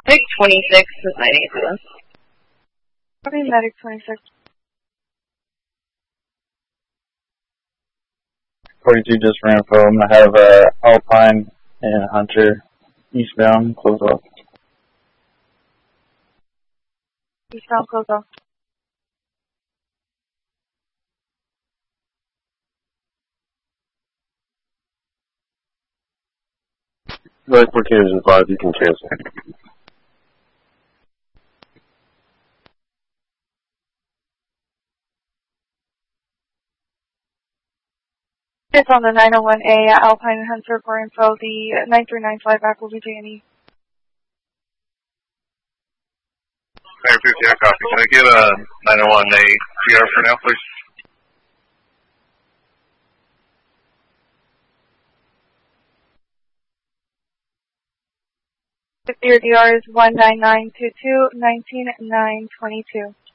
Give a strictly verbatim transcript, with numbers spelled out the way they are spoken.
Medic twenty-six is nine eight seven. Okay, Medic twenty-six. forty-two just for info. I'm going to have uh, Alpine and Hunter eastbound, close off. Eastbound, close off. Like for Kansas five, you can cancel. It's on the nine oh one A at Alpine and Hunter for info. The nine three nine fly back will be J and E. nine fifty, I copy. Can I get a nine oh one A T R for now, please? Your D R is one nine nine two two, nineteen nine twenty-two.